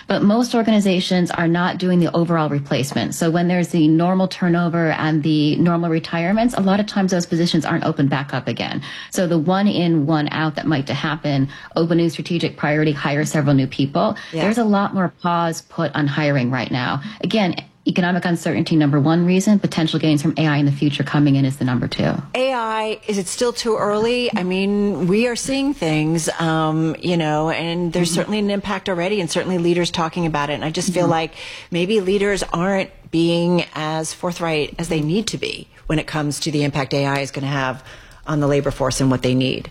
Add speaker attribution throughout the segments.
Speaker 1: But most organizations are not doing the overall replacement. So when there's the normal turnover and the normal retirements, a lot of times those positions aren't opened back up again. So the one in, one out that might happen, open new strategic priority, hire several new people. Yeah. There's a lot more pause put on hiring right now. Again, economic uncertainty, number one reason. Potential gains from AI in the future coming in is the number two.
Speaker 2: AI, is it still too early? I mean, we are seeing things, and there's certainly an impact already, and certainly leaders talking about it. And I just feel like maybe leaders aren't being as forthright as they need to be when it comes to the impact AI is going to have on the labor force and what they need.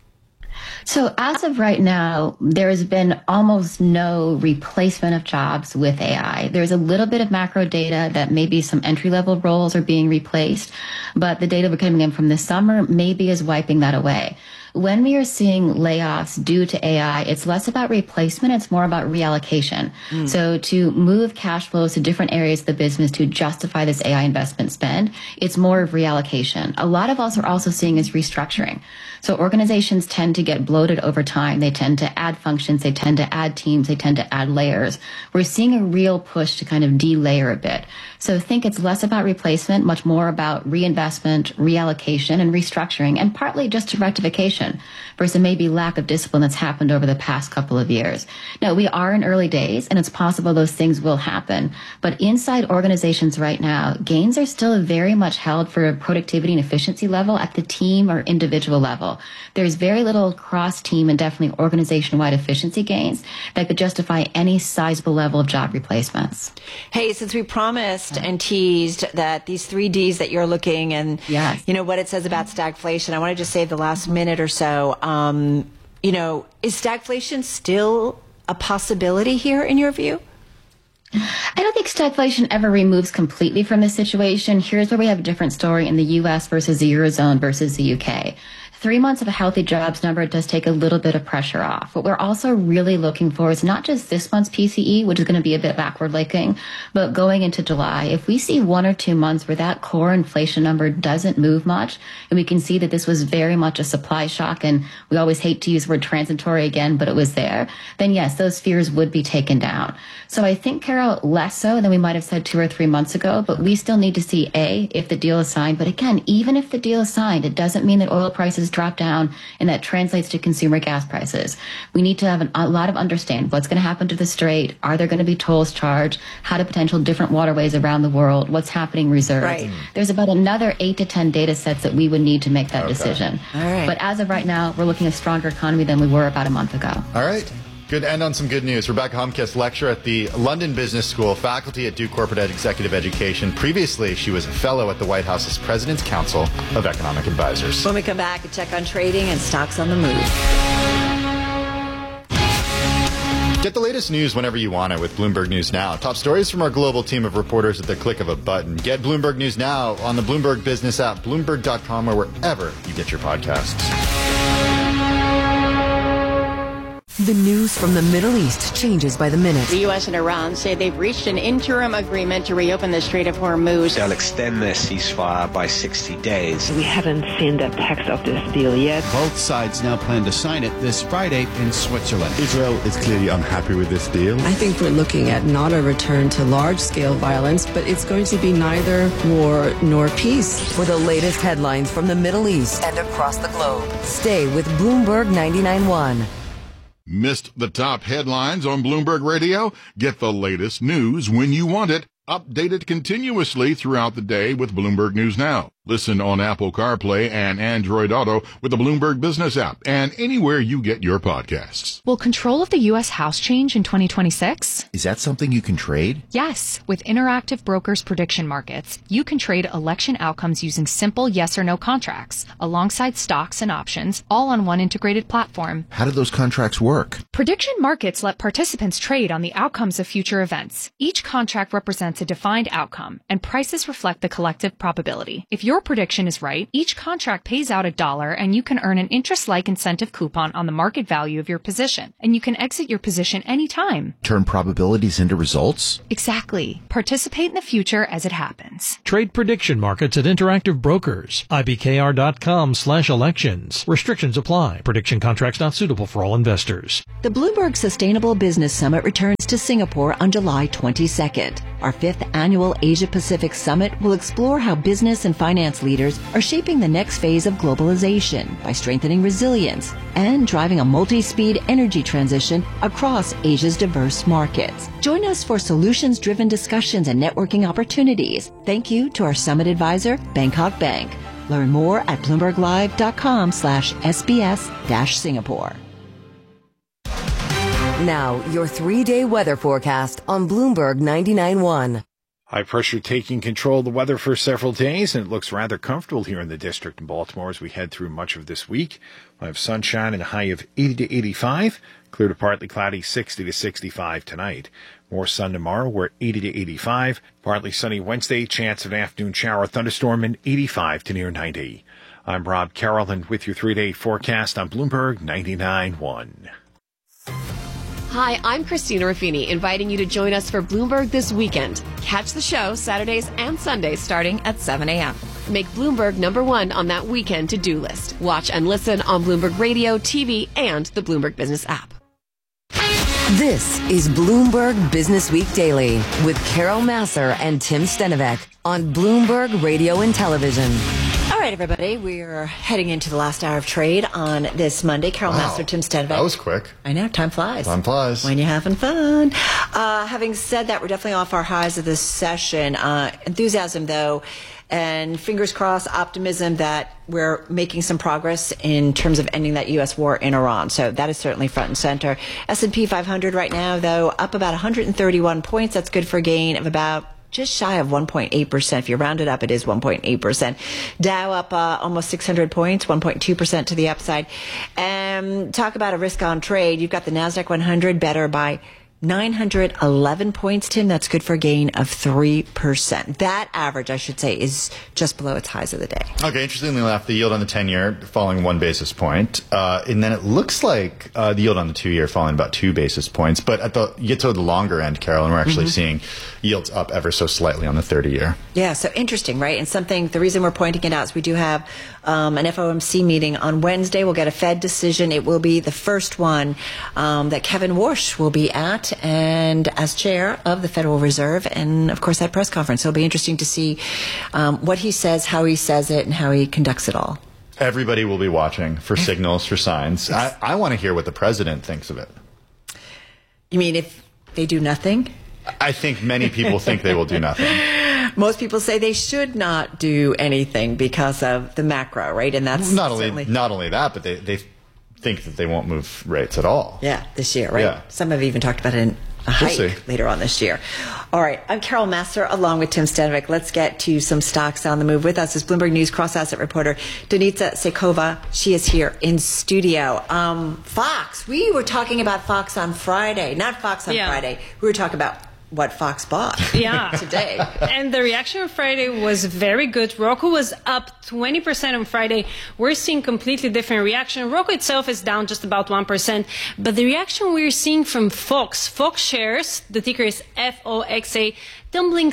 Speaker 1: So as of right now, there has been almost no replacement of jobs with AI. There's a little bit of macro data that maybe some entry-level roles are being replaced, but the data we're coming in from this summer maybe is wiping that away. When we are seeing layoffs due to AI, it's less about replacement, it's more about reallocation. So to move cash flows to different areas of the business to justify this AI investment spend, it's more of reallocation. A lot of us are also seeing is restructuring. So organizations tend to get bloated over time. They tend to add functions, they tend to add teams, they tend to add layers. We're seeing a real push to kind of de-layer a bit. So I think it's less about replacement, much more about reinvestment, reallocation, and restructuring, and partly just to rectification versus maybe lack of discipline that's happened over the past couple of years. Now, we are in early days, and it's possible those things will happen. But inside organizations right now, gains are still very much held for productivity and efficiency level at the team or individual level. There's very little cross-team and definitely organization-wide efficiency gains that could justify any sizable level of job replacements.
Speaker 2: Hey, since we promised and teased that these 3 Ds that you're looking and, what it says about stagflation, I want to just say the last minute or so, is stagflation still a possibility here in your view?
Speaker 1: I don't think stagflation ever removes completely from the situation. Here's where we have a different story in the U.S. versus the Eurozone versus the U.K. 3 months of a healthy jobs number does take a little bit of pressure off. What we're also really looking for is not just this month's PCE, which is going to be a bit backward-looking, but going into July. If we see 1 or 2 months where that core inflation number doesn't move much, and we can see that this was very much a supply shock, and we always hate to use the word transitory again, but it was there, then yes, those fears would be taken down. So I think, Carol, less so than we might have said 2 or 3 months ago, but we still need to see, A, if the deal is signed. But again, even if the deal is signed, it doesn't mean that oil prices drop down and that translates to consumer gas prices. We need to have a lot of understanding what's going to happen to the strait. Are there going to be tolls charged? How do potential different waterways around the world? What's happening reserves? Right. There's about another 8 to 10 data sets that we would need to make that decision. All right. But as of right now, we're looking at a stronger economy than we were about a month ago.
Speaker 3: All right. Good to end on some good news. Rebecca Humkes, lecturer at the London Business School, faculty at Duke Corporate Executive Education. Previously, she was a fellow at the White House's President's Council of Economic Advisors.
Speaker 2: When we come back, a check on trading and stocks on the move.
Speaker 3: Get the latest news whenever you want it with Bloomberg News Now. Top stories from our global team of reporters at the click of a button. Get Bloomberg News Now on the Bloomberg Business app, Bloomberg.com, or wherever you get your podcasts.
Speaker 4: The news from the Middle East changes by the minute.
Speaker 5: The U.S. and Iran say they've reached an interim agreement to reopen the Strait of Hormuz.
Speaker 6: They'll extend their ceasefire by 60 days.
Speaker 7: We haven't seen the text of this deal yet.
Speaker 8: Both sides now plan to sign it this Friday in Switzerland.
Speaker 9: Israel is clearly unhappy with this deal.
Speaker 10: I think we're looking at not a return to large-scale violence, but it's going to be neither war nor peace.
Speaker 4: For the latest headlines from the Middle East and across the globe, stay with Bloomberg 99.1.
Speaker 11: Missed the top headlines on Bloomberg Radio? Get the latest news when you want it. Updated continuously throughout the day with Bloomberg News Now. Listen on Apple CarPlay and Android Auto with the Bloomberg Business app and anywhere you get your podcasts.
Speaker 12: Will control of the U.S. House change in 2026?
Speaker 13: Is that something you can trade?
Speaker 12: Yes. With Interactive Brokers Prediction Markets, you can trade election outcomes using simple yes or no contracts, alongside stocks and options, all on one integrated platform.
Speaker 13: How do those contracts work?
Speaker 12: Prediction markets let participants trade on the outcomes of future events. Each contract represents a defined outcome, and prices reflect the collective probability. If your prediction is right, each contract pays out $1, and you can earn an interest-like incentive coupon on the market value of your position, and you can exit your position anytime.
Speaker 13: Turn probabilities into results?
Speaker 12: Exactly. Participate in the future as it happens.
Speaker 14: Trade prediction markets at Interactive Brokers. IBKR.com/elections. Restrictions apply. Prediction contracts not suitable for all investors.
Speaker 15: The Bloomberg Sustainable Business Summit returns to Singapore on July 22nd. Our 5th annual Asia-Pacific Summit will explore how business and finance leaders are shaping the next phase of globalization by strengthening resilience and driving a multi-speed energy transition across Asia's diverse markets. Join us for solutions-driven discussions and networking opportunities. Thank you to our summit advisor, Bangkok Bank. Learn more at bloomberglive.com/SBS-Singapore.
Speaker 4: Now, your 3-day weather forecast on Bloomberg 99.1.
Speaker 16: High pressure taking control of the weather for several days, and it looks rather comfortable here in the district in Baltimore as we head through much of this week. We'll have sunshine and a high of 80 to 85, clear to partly cloudy 60 to 65 tonight. More sun tomorrow, we're 80 to 85. Partly sunny Wednesday, chance of an afternoon shower or thunderstorm, and 85 to near 90. I'm Rob Carroll, and with your 3-day forecast on Bloomberg 99.1.
Speaker 17: Hi, I'm Christina Ruffini, inviting you to join us for Bloomberg This Weekend. Catch the show Saturdays and Sundays starting at 7 a.m. Make Bloomberg #1 on that weekend to-do list. Watch and listen on Bloomberg Radio, TV, and the Bloomberg Business app.
Speaker 4: This is Bloomberg Business Week Daily with Carol Massar and Tim Stenovec on Bloomberg Radio and Television.
Speaker 2: All right, everybody, we're heading into the last hour of trade on this Monday. Carol Massar, Tim Stenovec.
Speaker 3: That was quick.
Speaker 2: I know, time flies.
Speaker 3: Time flies.
Speaker 2: When you're having fun. Having said that, we're definitely off our highs of this session. Enthusiasm, though, and fingers crossed, optimism that we're making some progress in terms of ending that U.S. war in Iran. So that is certainly front and center. S&P 500 right now, though, up about 131 points. That's good for a gain of about just shy of 1.8%. If you round it up, it is 1.8%. Dow up almost 600 points, 1.2% to the upside. And talk about a risk on trade. You've got the NASDAQ 100 better by 911 points, Tim. That's good for a gain of 3%. That average, I should say, is just below its highs of the day.
Speaker 3: Okay, interestingly enough, the yield on the 10-year falling 1 basis point. And then it looks like the yield on the 2-year falling about 2 basis points. But you get to the longer end, Carol, and we're actually seeing yields up ever so slightly on the 30-year.
Speaker 2: Yeah, so interesting, right? And the reason we're pointing it out is we do have an FOMC meeting on Wednesday. We'll get a Fed decision. It will be the first one that Kevin Warsh will be at, and as chair of the Federal Reserve, and of course that press conference. So it'll be interesting to see what he says, how he says it, and how he conducts it all.
Speaker 3: Everybody will be watching for signals, for signs. I want to hear what the president thinks of it.
Speaker 2: You mean if they do nothing?
Speaker 3: I think many people think they will do nothing.
Speaker 2: Most people say they should not do anything because of the macro, right? And that's
Speaker 3: not only that, but they think that they won't move rates at all.
Speaker 2: Yeah, this year, right?
Speaker 3: Yeah.
Speaker 2: Some have even talked about a hike later on this year. All right, I'm Carol Massar along with Tim Stenovec. Let's get to some stocks on the move. With us is Bloomberg News cross-asset reporter Danica Sekova. She is here in studio. Fox, we were talking about Fox on Friday. Not Fox on Friday. We were talking about what Fox bought today.
Speaker 18: And the reaction on Friday was very good. Roku was up 20% on Friday. We're seeing completely different reaction. Roku itself is down just about 1%. But the reaction we're seeing from Fox shares, the ticker is FOXA, tumbling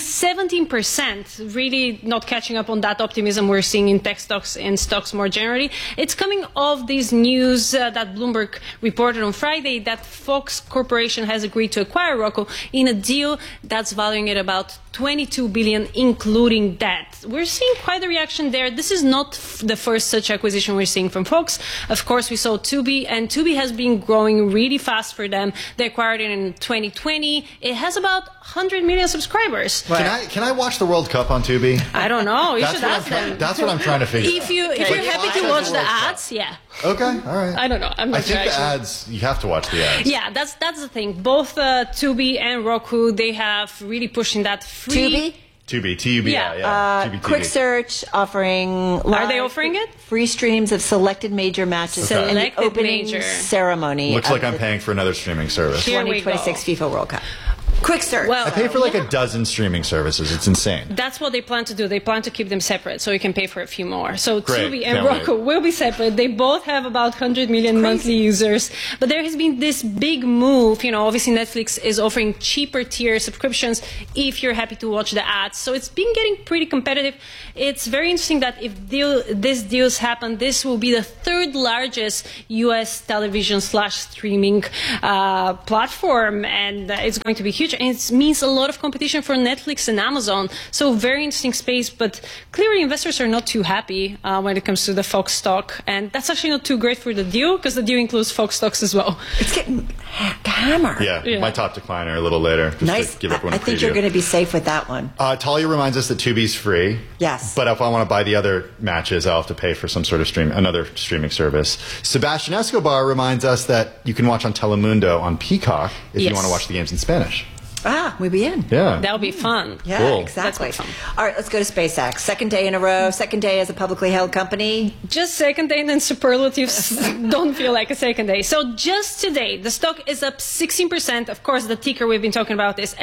Speaker 18: 17%, really not catching up on that optimism we're seeing in tech stocks and stocks more generally. It's coming off these news that Bloomberg reported on Friday that Fox Corporation has agreed to acquire Roku in a deal that's valuing it about $22 billion, including debt. We're seeing quite a reaction there. This is not the first such acquisition we're seeing from Fox. Of course, we saw Tubi, and Tubi has been growing really fast for them. They acquired it in 2020. It has about 100 million subscribers.
Speaker 3: Can I watch the World Cup on Tubi?
Speaker 18: I don't know. You should ask them.
Speaker 3: That's what I'm trying to figure out.
Speaker 18: If you're happy to watch the ads,
Speaker 3: Okay, all right.
Speaker 18: I don't know. I'm not
Speaker 3: sure. I think the ads, you have to watch the ads.
Speaker 18: Yeah, that's the thing. Both Tubi and Roku, they have really pushing that free.
Speaker 3: Tubi, T-U-B-I, yeah. Tubi,
Speaker 2: Quick search offering.
Speaker 18: Are they offering it?
Speaker 2: Free streams of selected major matches in the opening ceremony.
Speaker 3: Looks like I'm paying for another streaming service.
Speaker 2: 2026 FIFA World Cup. Quick search.
Speaker 18: Well,
Speaker 3: I pay for like a dozen streaming services. It's insane.
Speaker 18: That's what they plan to do. They plan to keep them separate, so you can pay for a few more. So
Speaker 3: Great.
Speaker 18: Tubi and
Speaker 3: Can't
Speaker 18: Roku
Speaker 3: wait.
Speaker 18: will be separate. They both have about 100 million monthly users. But there has been this big move. Obviously Netflix is offering cheaper tier subscriptions if you're happy to watch the ads. So it's been getting pretty competitive. It's very interesting that if these deals happen, this will be the third largest U.S. television/streaming platform, and it's going to be huge. And it means a lot of competition for Netflix and Amazon. So very interesting space, but clearly investors are not too happy when it comes to the Fox stock. And that's actually not too great for the deal, because the deal includes Fox stocks as well.
Speaker 2: It's getting hammered.
Speaker 3: Yeah, my top decliner a little later. Just
Speaker 2: Nice.
Speaker 3: to give everyone
Speaker 2: I
Speaker 3: a
Speaker 2: think
Speaker 3: preview.
Speaker 2: you're going to be safe with that one.
Speaker 3: Talia reminds us that Tubi's free.
Speaker 2: Yes.
Speaker 3: But if I want to buy the other matches, I'll have to pay for some sort of another streaming service. Sebastian Escobar reminds us that you can watch on Telemundo on Peacock if you want to watch the games in Spanish.
Speaker 2: We'll be in.
Speaker 3: Yeah.
Speaker 18: That'll be fun.
Speaker 2: Yeah,
Speaker 3: Cool.
Speaker 2: exactly. All right, let's go to SpaceX. Second day in a row, second day as a publicly held company.
Speaker 18: Just second day, and then superlatives don't feel like a second day. So just today, the stock is up 16%. Of course, the ticker we've been talking about is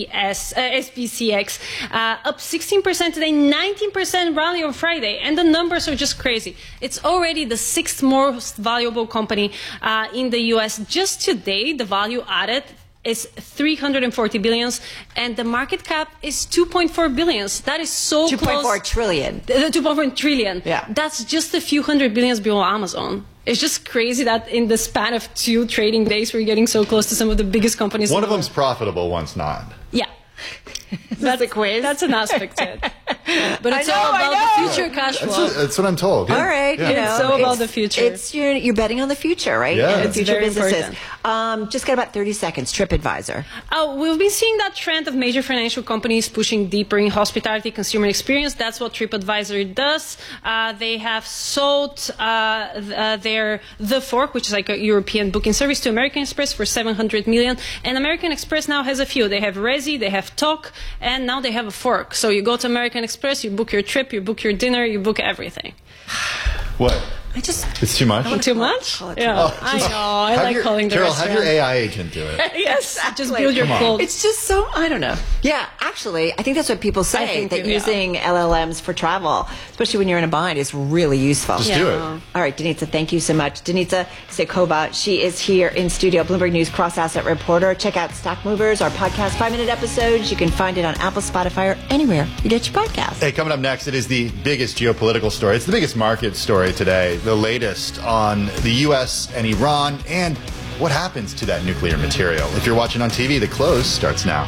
Speaker 18: SPCX. Up 16% today, 19% rally on Friday. And the numbers are just crazy. It's already the sixth most valuable company in the U.S. Just today, the value added is 340 billions, and the market cap is 2.4 billions. That is so
Speaker 2: 2.4 trillion.
Speaker 18: 2.4 trillion.
Speaker 2: Yeah.
Speaker 18: That's just a few hundred billions below Amazon. It's just crazy that in the span of 2 trading days, we're getting so close to some of the biggest companies.
Speaker 3: One of them's profitable, one's not.
Speaker 18: Yeah.
Speaker 2: That's a quiz.
Speaker 18: That's an aspect to it. But it's
Speaker 2: I know,
Speaker 18: all about the future cash flow.
Speaker 3: That's what I'm told. Yeah.
Speaker 2: All right.
Speaker 3: Yeah.
Speaker 18: It's all about the future.
Speaker 2: You're betting on the future, right?
Speaker 3: Yeah.
Speaker 2: And the
Speaker 3: It's
Speaker 2: future
Speaker 18: very
Speaker 2: businesses. Just got about 30 seconds. TripAdvisor.
Speaker 18: We've been seeing that trend of major financial companies pushing deeper in hospitality, consumer experience. That's what TripAdvisor does. They have sold their The Fork, which is like a European booking service, to American Express for $700 million. And American Express now has a few. They have Resi, they have Talk, and now they have a Fork. So you go to American Express, you book your trip, you book your dinner, you book everything.
Speaker 3: What? It's too much?
Speaker 18: Too much? Yeah, I know. I like calling the
Speaker 3: Carol,
Speaker 18: restaurant.
Speaker 3: have your AI agent do it.
Speaker 18: Yes, just build your cult.
Speaker 2: It's just so, I don't know. Yeah, actually, I think that's what people say, that using LLMs for travel, especially when you're in a bind, is really useful.
Speaker 3: Just do it.
Speaker 2: All right, Denitza, thank you so much. Denitza Sekova, she is here in studio, Bloomberg News cross-asset reporter. Check out Stock Movers, our podcast, 5-minute episodes. You can find it on Apple, Spotify, or anywhere you get your podcast.
Speaker 3: Hey, coming up next, it is the biggest geopolitical story. It's the biggest market story today, the latest on the U.S. and Iran and what happens to that nuclear material. If you're watching on TV, the close starts now.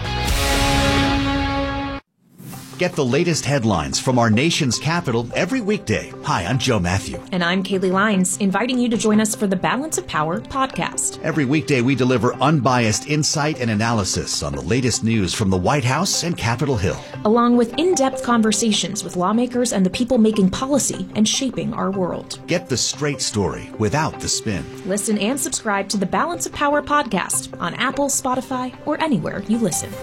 Speaker 19: Get the latest headlines from our nation's capital every weekday. Hi, I'm Joe Matthew.
Speaker 20: And I'm Kaylee Lyons, inviting you to join us for the Balance of Power podcast.
Speaker 19: Every weekday, we deliver unbiased insight and analysis on the latest news from the White House and Capitol Hill,
Speaker 20: along with in-depth conversations with lawmakers and the people making policy and shaping our world.
Speaker 19: Get the straight story without the spin.
Speaker 20: Listen and subscribe to the Balance of Power podcast on Apple, Spotify, or anywhere you listen.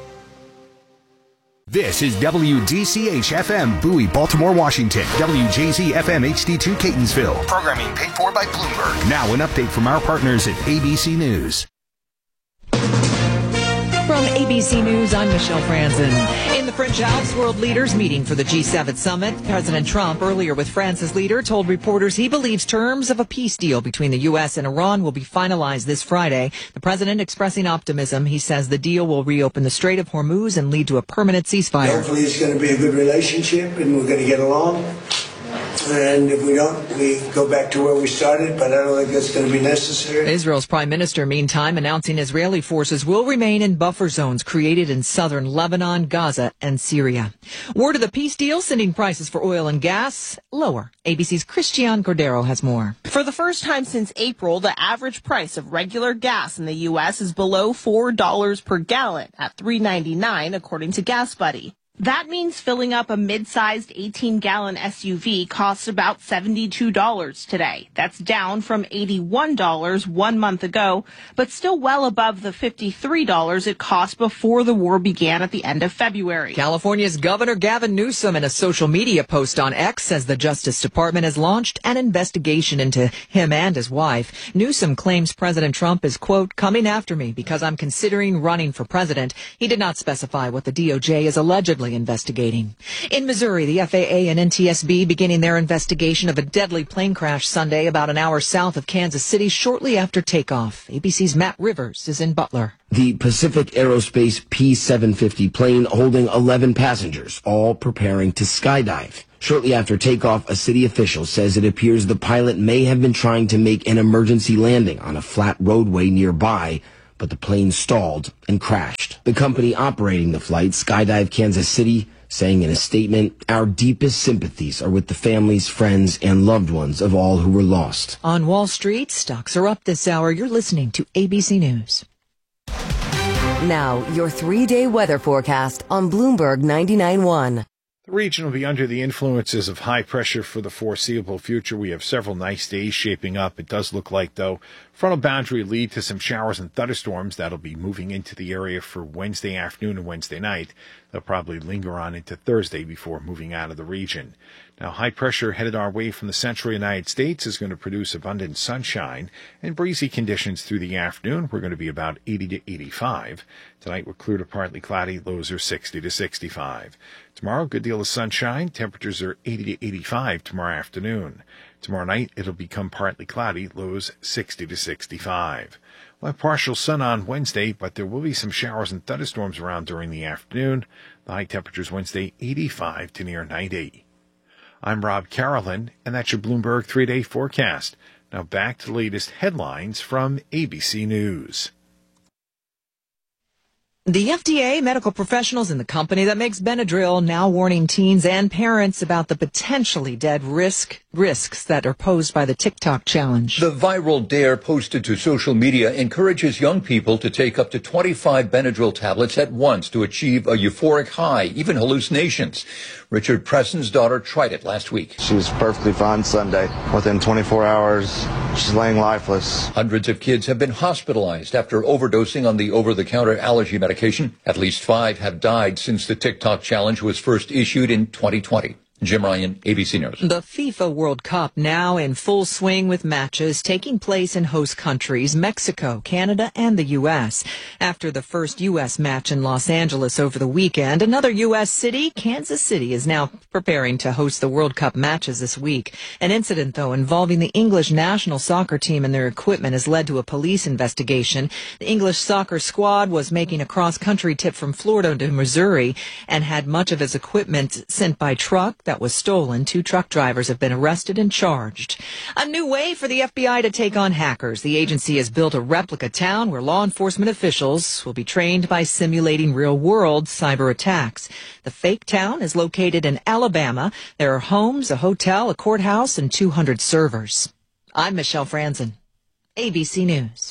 Speaker 21: This is WDCH-FM, Bowie, Baltimore, Washington. WJZ-FM HD2, Catonsville. Programming paid for by Bloomberg. Now an update from our partners at ABC News.
Speaker 22: From ABC News, I'm Michelle Franzen. In the French Alps, world leaders meeting for the G7 summit. President Trump, earlier with France's leader, told reporters he believes terms of a peace deal between the U.S. and Iran will be finalized this Friday. The president expressing optimism. He says the deal will reopen the Strait of Hormuz and lead to a permanent ceasefire.
Speaker 23: Hopefully it's going to be a good relationship and we're going to get along. And if we don't, we go back to where we started, but I don't think that's going to be necessary.
Speaker 22: Israel's prime minister, meantime, announcing Israeli forces will remain in buffer zones created in southern Lebanon, Gaza, and Syria. Word of the peace deal sending prices for oil and gas lower. ABC's Christiane Cordero has more.
Speaker 24: For the first time since April, the average price of regular gas in the U.S. is below $4 per gallon at $3.99, according to GasBuddy. That means filling up a mid-sized 18-gallon SUV costs about $72 today. That's down from $81 1 month ago, but still well above the $53 it cost before the war began at the end of February.
Speaker 22: California's Governor Gavin Newsom, in a social media post on X, says the Justice Department has launched an investigation into him and his wife. Newsom claims President Trump is, quote, coming after me because I'm considering running for president. He did not specify what the DOJ is allegedly investigating. In Missouri, the FAA and NTSB beginning their investigation of a deadly plane crash Sunday about an hour south of Kansas City shortly after takeoff. ABC's Matt Rivers is in Butler.
Speaker 1: The Pacific Aerospace P-750 plane holding 11 passengers, all preparing to skydive. Shortly after takeoff, a city official says it appears the pilot may have been trying to make an emergency landing on a flat roadway nearby, but the plane stalled and crashed. The company operating the flight, Skydive Kansas City, saying in a statement, our deepest sympathies are with the families, friends, and loved ones of all who were lost.
Speaker 22: On Wall Street, stocks are up this hour. You're listening to ABC News.
Speaker 4: Now, your 3-day weather forecast on Bloomberg 99.1.
Speaker 16: The region will be under the influences of high pressure for the foreseeable future. We have several nice days shaping up. It does look like, though, frontal boundary lead to some showers and thunderstorms that'll be moving into the area for Wednesday afternoon and Wednesday night. They'll probably linger on into Thursday before moving out of the region. Now, high pressure headed our way from the central United States is going to produce abundant sunshine and breezy conditions through the afternoon. We're going to be about 80 to 85. Tonight, we're clear to partly cloudy. Lows are 60 to 65. Tomorrow, good deal of sunshine. Temperatures are 80 to 85 tomorrow afternoon. Tomorrow night, it'll become partly cloudy. Lows 60 to 65. We'll have partial sun on Wednesday, but there will be some showers and thunderstorms around during the afternoon. The high temperatures Wednesday, 85 to near 90. I'm Rob Carolyn, and that's your Bloomberg 3-day forecast. Now back to the latest headlines from ABC News.
Speaker 22: The FDA, medical professionals, and the company that makes Benadryl now warning teens and parents about the potentially dead risks that are posed by the TikTok challenge.
Speaker 5: The viral dare posted to social media encourages young people to take up to 25 Benadryl tablets at once to achieve a euphoric high, even hallucinations. Richard Preston's daughter tried it last week.
Speaker 6: She was perfectly fine Sunday. Within 24 hours, she's laying lifeless.
Speaker 5: Hundreds of kids have been hospitalized after overdosing on the over-the-counter allergy medication. At least 5 have died since the TikTok challenge was first issued in 2020. Jim Ryan, ABC News.
Speaker 22: The FIFA World Cup now in full swing with matches taking place in host countries, Mexico, Canada, and the U.S. After the first U.S. match in Los Angeles over the weekend, another U.S. city, Kansas City, is now preparing to host the World Cup matches this week. An incident, though, involving the English national soccer team and their equipment has led to a police investigation. The English soccer squad was making a cross-country trip from Florida to Missouri and had much of its equipment sent by truck that was stolen. 2 truck drivers have been arrested and charged. A new way for the FBI to take on hackers. The agency has built a replica town where law enforcement officials will be trained by simulating real-world cyber attacks. The fake town is located in Alabama. There are homes, a hotel, a courthouse, and 200 servers. I'm Michelle Franzen, ABC News.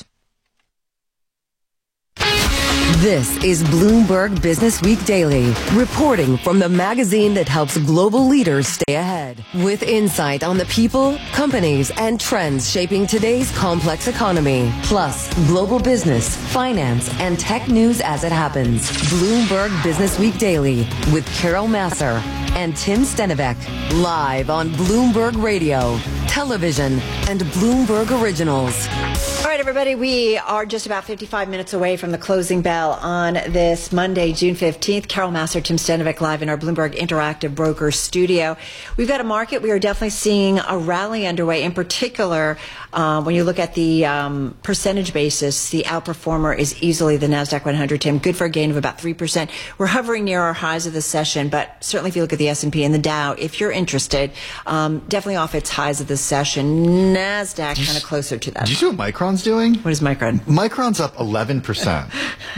Speaker 4: This is Bloomberg Business Week Daily, reporting from the magazine that helps global leaders stay ahead. With insight on the people, companies, and trends shaping today's complex economy. Plus, global business, finance, and tech news as it happens. Bloomberg Business Week Daily with Carol Massar and Tim Stenivek. Live on Bloomberg Radio, television, and Bloomberg Originals.
Speaker 2: All right, everybody, we are just about 55 minutes away from the closing bell on this Monday, June 15th. Carol Massar, Tim Stenivek live in our Bloomberg Interactive Broker studio. We've got a market. We are definitely seeing a rally underway. In particular, when you look at the percentage basis, the outperformer is easily the NASDAQ 100, Tim. Good for a gain of about 3%. We're hovering near our highs of the session, but certainly if you look at the S&P and the Dow, if you're interested, definitely off its highs of the session. NASDAQ kind of closer to that.
Speaker 3: Do you see what Micron's doing?
Speaker 2: What is Micron?
Speaker 3: Micron's up 11%.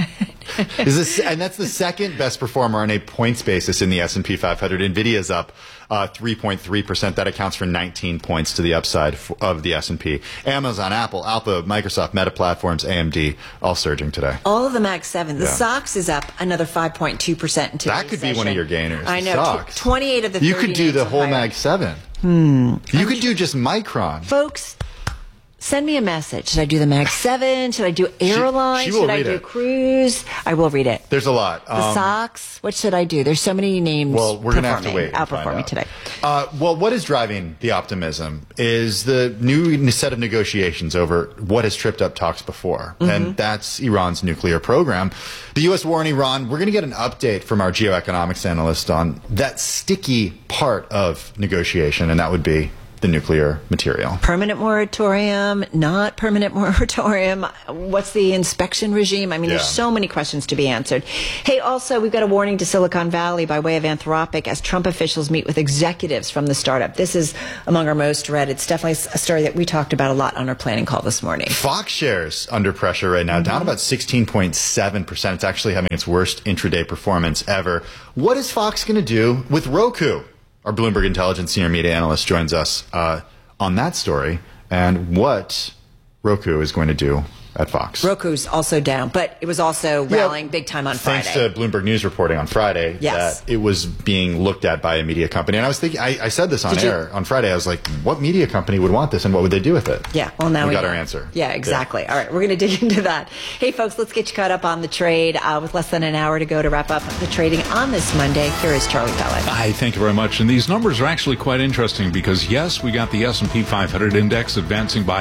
Speaker 3: And that's the second best performer on a points basis in the S&P 500. NVIDIA's up 3.3%. That accounts for 19 points to the upside of the S&P. Amazon, Apple, Alpha, Microsoft, Meta Platforms, AMD, all surging today.
Speaker 2: All of the Mag 7. The SOX is up another 5.2% in today's
Speaker 3: That could be one of your gainers.
Speaker 2: I know.
Speaker 3: SOX.
Speaker 2: 28 of the 30
Speaker 3: You could do the whole
Speaker 2: higher.
Speaker 3: Mag 7. You could do just Micron.
Speaker 2: Folks, send me a message. Should I do the Mag 7? Should I do airline?
Speaker 3: She will
Speaker 2: Should I
Speaker 3: read
Speaker 2: do
Speaker 3: it.
Speaker 2: cruise? I will read it.
Speaker 3: There's a lot.
Speaker 2: The SOX. What should I do? There's so many names.
Speaker 3: Well, we're going to have to wait.
Speaker 2: Outperforming today.
Speaker 3: Well, what is driving the optimism is the new set of negotiations over what has tripped up talks before, and that's Iran's nuclear program. The U.S. war in Iran, we're going to get an update from our geoeconomics analyst on that sticky part of negotiation, and that would be the nuclear material.
Speaker 2: Permanent moratorium, not permanent moratorium. What's the inspection regime? I mean, there's so many questions to be answered. Hey, also, we've got a warning to Silicon Valley by way of Anthropic as Trump officials meet with executives from the startup. This is among our most read. It's definitely a story that we talked about a lot on our planning call this morning.
Speaker 3: Fox shares under pressure right now, down about 16.7%. It's actually having its worst intraday performance ever. What is Fox going to do with Roku? Our Bloomberg Intelligence senior media analyst joins us on that story and what Roku is going to do at Fox.
Speaker 2: Roku's also down, but it was also rallying big time on Friday.
Speaker 3: Thanks to Bloomberg News reporting on Friday that it was being looked at by a media company. And I was thinking, I said this on air on Friday. I was like, what media company would want this and what would they do with it?
Speaker 2: Yeah, well, now
Speaker 3: we got our answer.
Speaker 2: Yeah, exactly. All right, we're going to dig into that. Hey, folks, let's get you caught up on the trade with less than an hour to go to wrap up the trading on this Monday. Here is Charlie Pellet.
Speaker 7: Hi, thank you very much. And these numbers are actually quite interesting because, yes, we got the S&P 500 index advancing by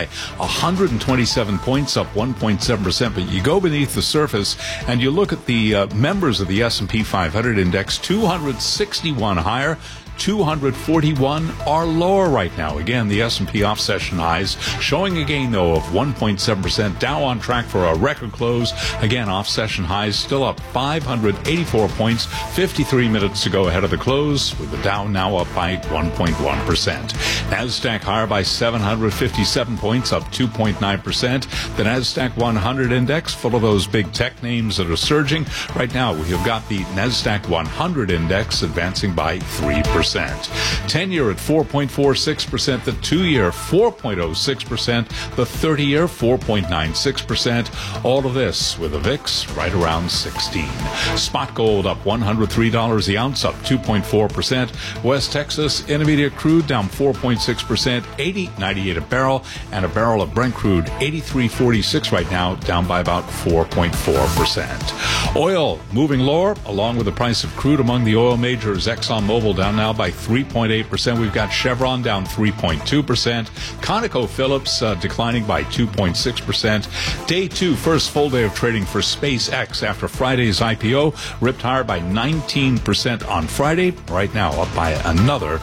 Speaker 7: 127 points, up 1.7%. But you go beneath the surface and you look at the members of the S&P 500 index, 261 higher, 241 are lower right now. Again, the S&P off-session highs showing a gain, though, of 1.7%. Dow on track for a record close. Again, off-session highs still up 584 points, 53 minutes to go ahead of the close, with the Dow now up by 1.1%. NASDAQ higher by 757 points, up 2.9%. The NASDAQ 100 index, full of those big tech names that are surging. Right now, we have got the NASDAQ 100 index advancing by 3%. 10-year at 4.46%, the 2-year 4.06%, the 30-year 4.96%. All of this with a VIX right around 16. Spot gold up $103 the ounce, up 2.4%. West Texas Intermediate crude down 4.6%, $80.98 a barrel, and a barrel of Brent crude $83.46 right now, down by about 4.4%. Oil moving lower, along with the price of crude among the oil majors. ExxonMobil down now by 3.8%. We've got Chevron down 3.2%. ConocoPhillips declining by 2.6%. Day two, first full day of trading for SpaceX after Friday's IPO, ripped higher by 19% on Friday. Right now up by another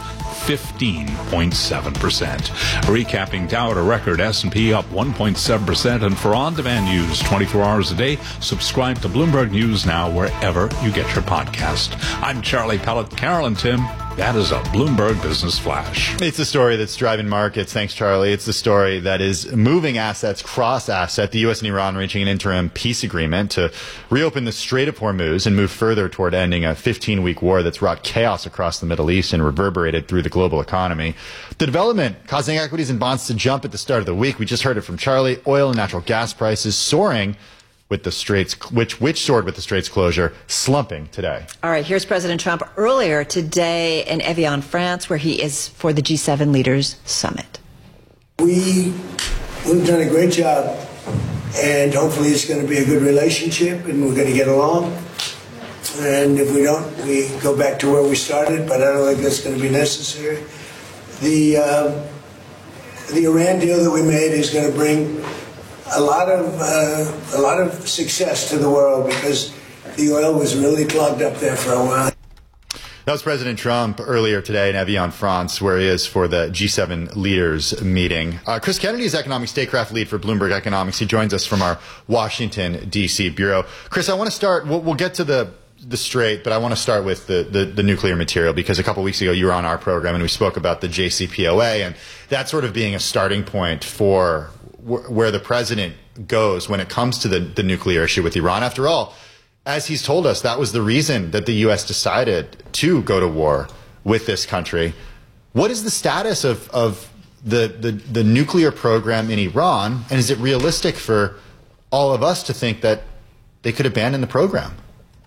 Speaker 7: 15.7%. Recapping Dow at a record, S&P up 1.7%. And for on-demand news 24 hours a day, subscribe to Bloomberg News Now wherever you get your podcast. I'm Charlie Pellet. Carol and Tim, that is a Bloomberg Business Flash.
Speaker 3: It's the story that's driving markets. Thanks, Charlie. It's the story that is moving assets, cross-asset. The U.S. and Iran reaching an interim peace agreement to reopen the Strait of Hormuz and move further toward ending a 15-week war that's wrought chaos across the Middle East and reverberated through the global economy. The development causing equities and bonds to jump at the start of the week. We just heard it from Charlie. Oil and natural gas prices soaring with the Straits, which soared with the Straits closure, slumping today.
Speaker 2: All right, here's President Trump earlier today in Evian, France, where he is for the G7 Leaders Summit.
Speaker 23: We've done a great job, and hopefully it's going to be a good relationship, and we're going to get along. And if we don't, we go back to where we started, but I don't think that's going to be necessary. The Iran deal that we made is going to bring a lot of success to the world because the oil was really clogged up there for a while.
Speaker 3: That was President Trump earlier today in Evian, France, where he is for the G7 leaders meeting. Chris Kennedy is economic statecraft lead for Bloomberg Economics. He joins us from our Washington, D.C. bureau. Chris, I want to start, we'll get to the Strait, but I want to start with the nuclear material because a couple weeks ago you were on our program and we spoke about the JCPOA and that sort of being a starting point for where the president goes when it comes to the nuclear issue with Iran. After all, as he's told us, that was the reason that the U.S. decided to go to war with this country. What is the status of the nuclear program in Iran, and is it realistic for all of us to think that they could abandon the program?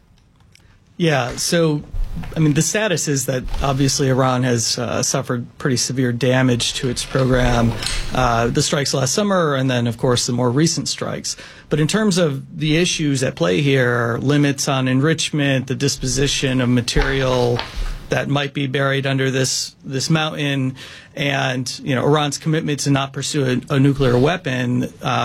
Speaker 8: Yeah, so, I mean, the status is that obviously Iran has suffered pretty severe damage to its program, the strikes last summer, and then, of course, the more recent strikes. But in terms of the issues at play here, limits on enrichment, the disposition of material that might be buried under this mountain, and Iran's commitment to not pursue a nuclear weapon,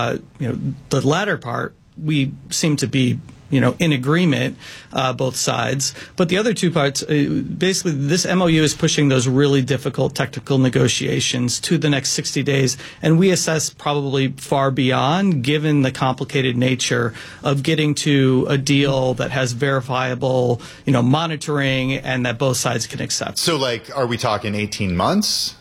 Speaker 8: the latter part, we seem to be in agreement, both sides. But the other two parts, basically this MOU is pushing those really difficult technical negotiations to the next 60 days. And we assess probably far beyond, given the complicated nature of getting to a deal that has verifiable, monitoring and that both sides can accept.
Speaker 3: So, are we talking 18 months?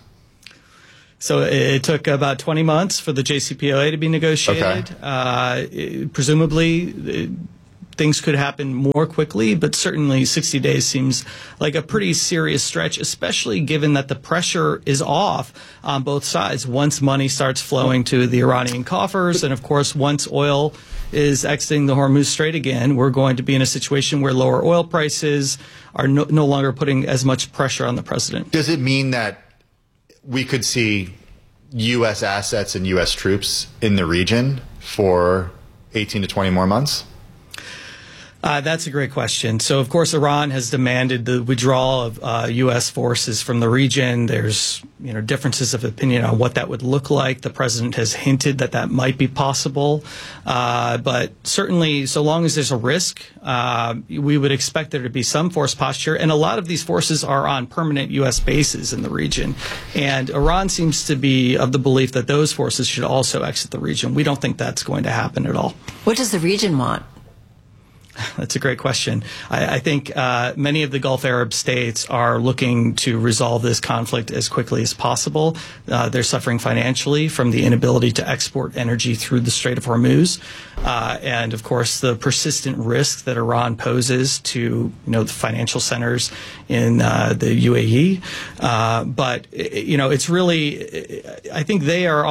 Speaker 8: So it took about 20 months for the JCPOA to be negotiated. Okay. Presumably, things could happen more quickly, but certainly 60 days seems like a pretty serious stretch, especially given that the pressure is off on both sides once money starts flowing to the Iranian coffers. And, of course, once oil is exiting the Hormuz Strait again, we're going to be in a situation where lower oil prices are no longer putting as much pressure on the president.
Speaker 3: Does it mean that we could see U.S. assets and U.S. troops in the region for 18 to 20 more months?
Speaker 8: That's a great question. So, of course, Iran has demanded the withdrawal of U.S. forces from the region. There's, differences of opinion on what that would look like. The president has hinted that that might be possible. But certainly, so long as there's a risk, we would expect there to be some force posture. And a lot of these forces are on permanent U.S. bases in the region. And Iran seems to be of the belief that those forces should also exit the region. We don't think that's going to happen at all.
Speaker 2: What does the region want?
Speaker 8: That's a great question. I think many of the Gulf Arab states are looking to resolve this conflict as quickly as possible. They're suffering financially from the inability to export energy through the Strait of Hormuz. And, of course, the persistent risk that Iran poses to, the financial centers in the UAE. But, it's really, I think they're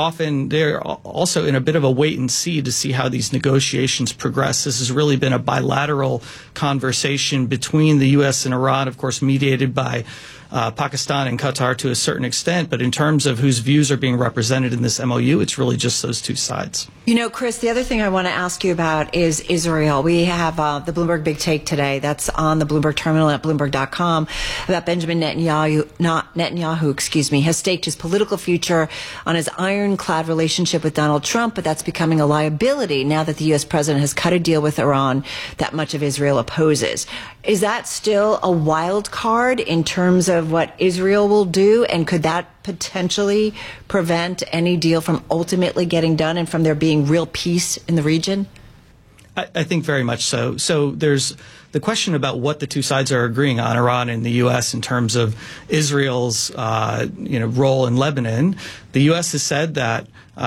Speaker 8: also in a bit of a wait and see to see how these negotiations progress. This has really been a bilateral conversation between the U.S. and Iran, of course, mediated by Pakistan and Qatar to a certain extent. But in terms of whose views are being represented in this MOU, it's really just those two sides.
Speaker 2: Chris, the other thing I want to ask you about is Israel. We have the Bloomberg Big Take today. That's on the Bloomberg terminal at Bloomberg.com about Benjamin Netanyahu, has staked his political future on his ironclad relationship with Donald Trump, but that's becoming a liability now that the U.S. president has cut a deal with Iran that much of Israel opposes. Is that still a wild card in terms of what Israel will do? And could that potentially prevent any deal from ultimately getting done and from there being real peace in the region?
Speaker 8: I think very much so. So there's the question about what the two sides are agreeing on, Iran and the U.S., in terms of Israel's role in Lebanon. The U.S. has said that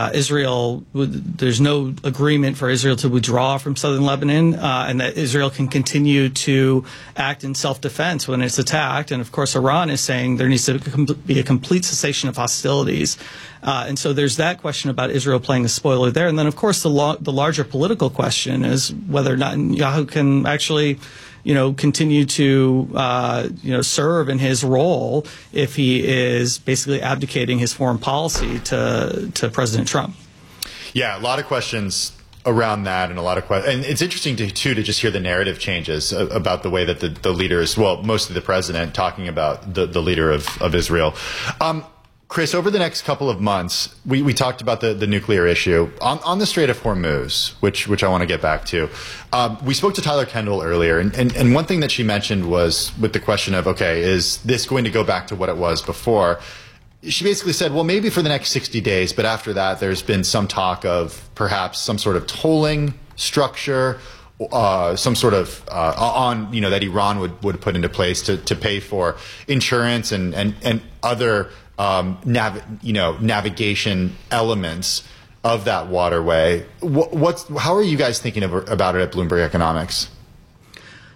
Speaker 8: there's no agreement for Israel to withdraw from southern Lebanon, and that Israel can continue to act in self-defense when it's attacked. And, of course, Iran is saying there needs to be a complete cessation of hostilities. And so there's that question about Israel playing the spoiler there. And then, of course, the larger political question is whether Netanyahu can actually continue to, serve in his role if he is basically abdicating his foreign policy to President Trump.
Speaker 3: Yeah, a lot of questions around that, and a lot of questions. And it's interesting to just hear the narrative changes about the way that the leaders, well, mostly the president, talking about the leader of Israel. Chris, over the next couple of months, we talked about the nuclear issue on the Strait of Hormuz, which I want to get back to. We spoke to Tyler Kendall earlier, and one thing that she mentioned was with the question of, okay, is this going to go back to what it was before? She basically said, well, maybe for the next 60 days, but after that, there's been some talk of perhaps some sort of tolling structure, some sort of that Iran would put into place to pay for insurance and other navigation elements of that waterway. How are you guys thinking about it at Bloomberg Economics?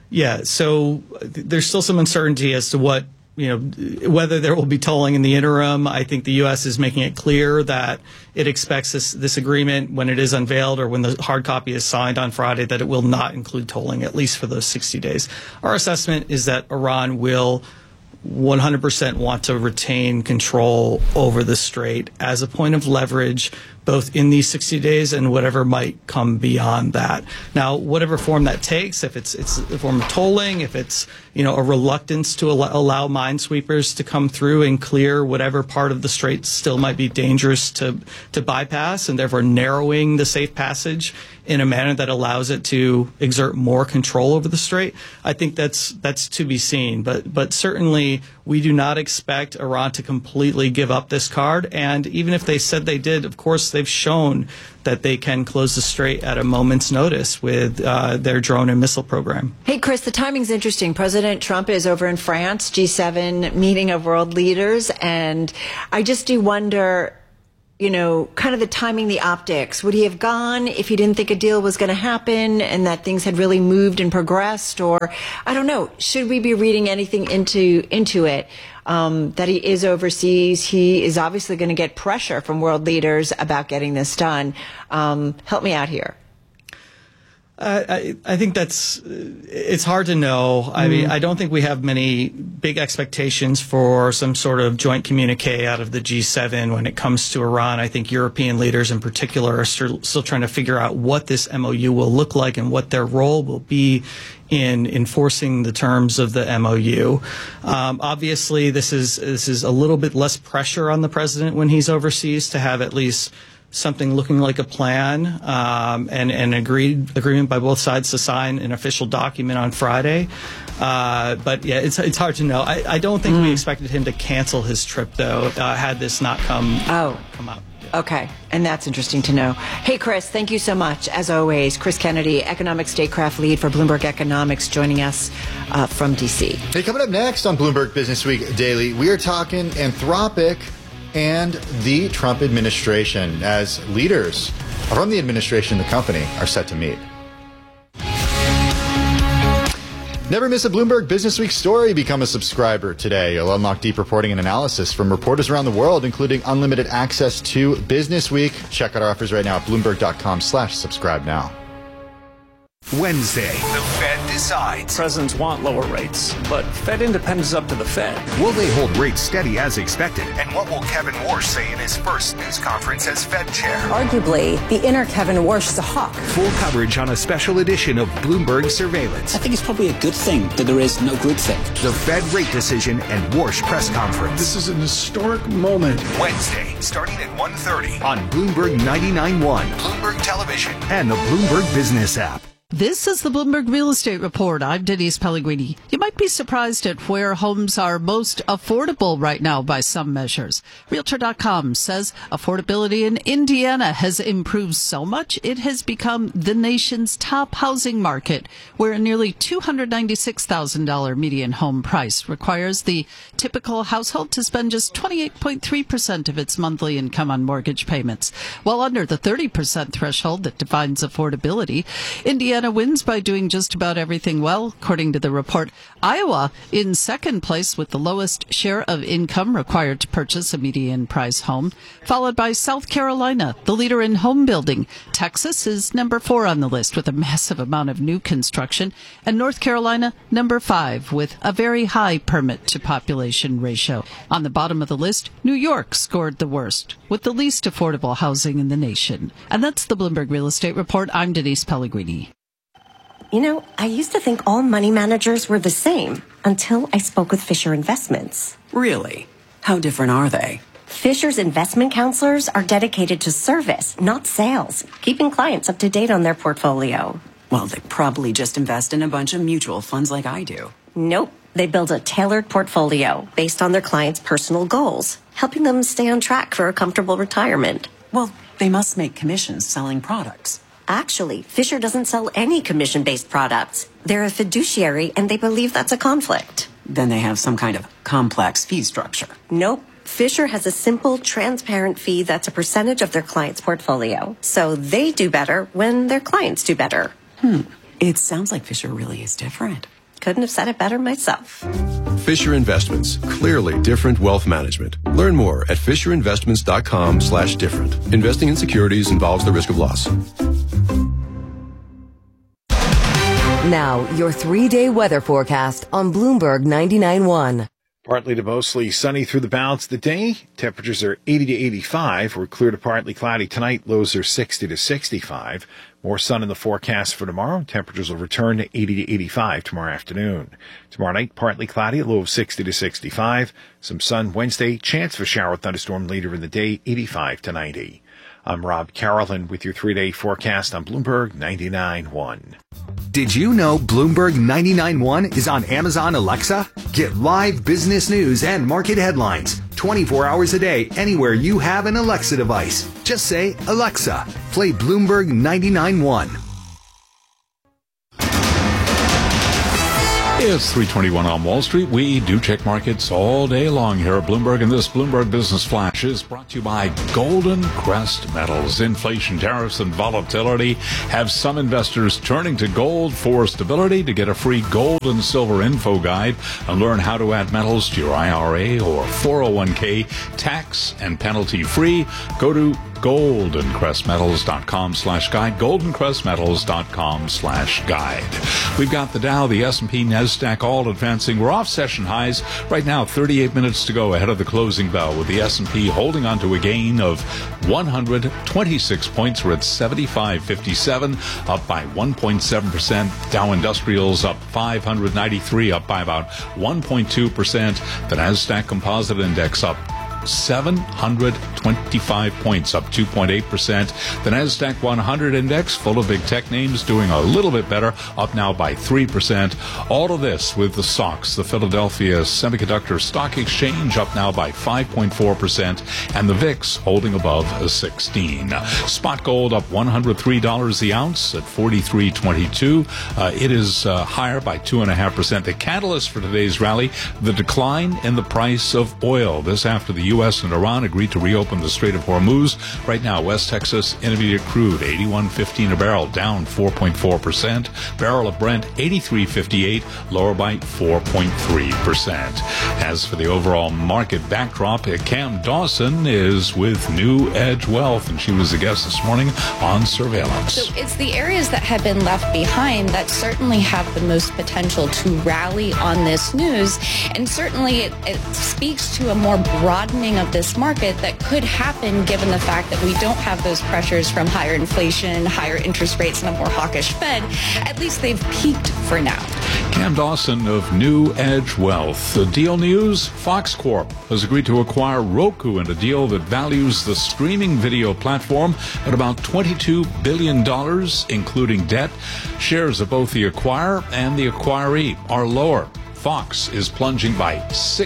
Speaker 8: Yeah, so there's still some uncertainty as to what, whether there will be tolling in the interim. I think the U.S. is making it clear that it expects this agreement, when it is unveiled or when the hard copy is signed on Friday, that it will not include tolling, at least for those 60 days. Our assessment is that Iran will 100% want to retain control over the strait as a point of leverage, both in these 60 days and whatever might come beyond that. Now, whatever form that takes, if it's a form of tolling, if it's a reluctance to allow minesweepers to come through and clear whatever part of the strait still might be dangerous to bypass, and therefore narrowing the safe passage in a manner that allows it to exert more control over the strait, I think that's to be seen. But certainly we do not expect Iran to completely give up this card. And even if they said they did, of course, they've shown that they can close the strait at a moment's notice with their drone and missile program.
Speaker 2: Hey, Chris, the timing's interesting. President Trump is over in France, G7 meeting of world leaders. And I just do wonder, kind of the timing, the optics. Would he have gone if he didn't think a deal was going to happen and that things had really moved and progressed? Or, I don't know, should we be reading anything into it? That he is overseas. He is obviously going to get pressure from world leaders about getting this done. Help me out here.
Speaker 8: I think it's hard to know. I mean, I don't think we have many big expectations for some sort of joint communique out of the G7 when it comes to Iran. I think European leaders in particular are still trying to figure out what this MOU will look like and what their role will be in enforcing the terms of the MOU. Obviously, this is a little bit less pressure on the president when he's overseas to have at least something looking like a plan and an agreement by both sides to sign an official document on Friday. But yeah, it's hard to know. I don't think we expected him to cancel his trip, though, had this not come out.
Speaker 2: Okay, and that's interesting to know. Hey, Chris, thank you so much. As always, Chris Kennedy, Economic Statecraft Lead for Bloomberg Economics, joining us from D.C.
Speaker 3: Hey, coming up next on Bloomberg Business Week Daily, we are talking Anthropic and the Trump administration as leaders from the administration and the company are set to meet. Never miss a Bloomberg Business Week story. Become a subscriber today. You'll unlock deep reporting and analysis from reporters around the world, including unlimited access to Business Week. Check out our offers right now at Bloomberg.com/subscribe now.
Speaker 21: Wednesday, the Fed decides.
Speaker 9: Presidents want lower rates, but Fed independence is up to the Fed.
Speaker 21: Will they hold rates steady as expected? And what will Kevin Warsh say in his first news conference as Fed chair?
Speaker 10: Arguably, the inner Kevin Warsh is a hawk.
Speaker 21: Full coverage on a special edition of Bloomberg Surveillance.
Speaker 11: I think it's probably a good thing that there is no groupthink.
Speaker 21: The Fed rate decision and Warsh press conference.
Speaker 13: This is an historic moment.
Speaker 21: Wednesday, starting at 1:30 on Bloomberg 99.1, Bloomberg Television, and the Bloomberg Business app.
Speaker 25: This is the Bloomberg Real Estate Report. I'm Denise Pellegrini. You might be surprised at where homes are most affordable right now by some measures. Realtor.com says affordability in Indiana has improved so much it has become the nation's top housing market, where a nearly $296,000 median home price requires the typical household to spend just 28.3% of its monthly income on mortgage payments, while under the 30% threshold that defines affordability. Indiana wins by doing just about everything well, according to the report. Iowa in second place with the lowest share of income required to purchase a median price home, followed by South Carolina, the leader in home building. Texas is number 4 on the list with a massive amount of new construction, and North Carolina number 5 with a very high permit to population ratio. On the bottom of the list, New York scored the worst with the least affordable housing in the nation. And that's the Bloomberg Real Estate Report. I'm Denise Pellegrini.
Speaker 10: You know, I used to think all money managers were the same until I spoke with Fisher Investments.
Speaker 26: Really? How different are they?
Speaker 10: Fisher's investment counselors are dedicated to service, not sales, keeping clients up to date on their portfolio.
Speaker 26: Well, they probably just invest in a bunch of mutual funds like I do.
Speaker 10: Nope. They build a tailored portfolio based on their clients' personal goals, helping them stay on track for a comfortable retirement.
Speaker 26: Well, they must make commissions selling products.
Speaker 10: Actually, Fisher doesn't sell any commission-based products. They're a fiduciary, and they believe that's a conflict.
Speaker 26: Then they have some kind of complex fee structure.
Speaker 10: Nope. Fisher has a simple, transparent fee that's a percentage of their client's portfolio. So they do better when their clients do better.
Speaker 26: It sounds like Fisher really is different.
Speaker 10: Couldn't have said it better myself.
Speaker 12: Fisher Investments. Clearly different wealth management. Learn more at fisherinvestments.com/different. Investing in securities involves the risk of loss.
Speaker 4: Now, your 3-day weather forecast on Bloomberg 99.1.
Speaker 16: Partly to mostly sunny through the balance of the day. Temperatures are 80 to 85. We're clear to partly cloudy tonight. Lows are 60 to 65. More sun in the forecast for tomorrow. Temperatures will return to 80 to 85 tomorrow afternoon. Tomorrow night, partly cloudy, a low of 60 to 65. Some sun Wednesday. Chance for shower thunderstorm later in the day, 85 to 90. I'm Rob Carolyn with your 3-day forecast on Bloomberg 99.1.
Speaker 21: Did you know Bloomberg 99.1 is on Amazon Alexa? Get live business news and market headlines 24 hours a day anywhere you have an Alexa device. Just say, Alexa, play Bloomberg 99.1.
Speaker 7: It's 3:21 on Wall Street. We do check markets all day long here at Bloomberg, and this Bloomberg Business Flash is brought to you by Golden Crest Metals. Inflation, tariffs, and volatility have some investors turning to gold for stability. To get a free gold and silver info guide and learn how to add metals to your IRA or 401k tax and penalty free, go to goldencrestmetals.com/guide, goldencrestmetals.com/guide. We've got the Dow, the S&P, NASDAQ all advancing. We're off session highs right now, 38 minutes to go ahead of the closing bell, with the S&P holding on to a gain of 126 points. We're at 75.57, up by 1.7%. Dow Industrials up 593, up by about 1.2%. The NASDAQ Composite Index up 725 points, up 2.8%. The NASDAQ 100 index, full of big tech names, doing a little bit better, up now by 3%. All of this with the SOX, the Philadelphia Semiconductor Stock Exchange, up now by 5.4%, and the VIX holding above 16. Spot gold up $103 the ounce at $43.22. It is higher by 2.5%. The catalyst for today's rally, the decline in the price of oil. This after the U.S. and Iran agreed to reopen the Strait of Hormuz. Right now, West Texas Intermediate crude, $81.15 a barrel, down 4.4%. Barrel of Brent, $83.58, lower by 4.3%. As for the overall market backdrop, Cam Dawson is with New Edge Wealth, and she was a guest this morning on Surveillance.
Speaker 14: So it's the areas that have been left behind that certainly have the most potential to rally on this news, and certainly it speaks to a more broadening of this market that could happen given the fact that we don't have those pressures from higher inflation, higher interest rates, and a more hawkish Fed. At least they've peaked for now.
Speaker 7: Cam Dawson of New Edge Wealth. The deal news, Fox Corp has agreed to acquire Roku in a deal that values the streaming video platform at about $22 billion, including debt. Shares of both the acquirer and the acquiree are lower. Fox is plunging by